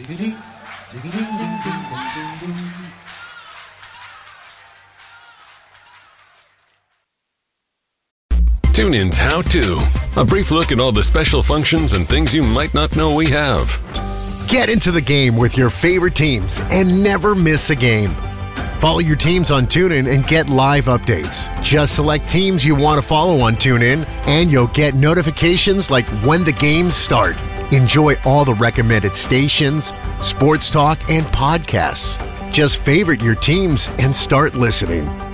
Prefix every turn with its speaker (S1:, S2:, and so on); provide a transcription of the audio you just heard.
S1: TuneIn's How To. A brief look at all the special functions and things you might not know we have.
S2: Get into the game with your favorite teams and never miss a game. Follow your teams on TuneIn and get live updates. Just select teams you want to follow on TuneIn, and you'll get notifications like when the games start. Enjoy all the recommended stations, sports talk, and podcasts. Just favorite your teams and start listening.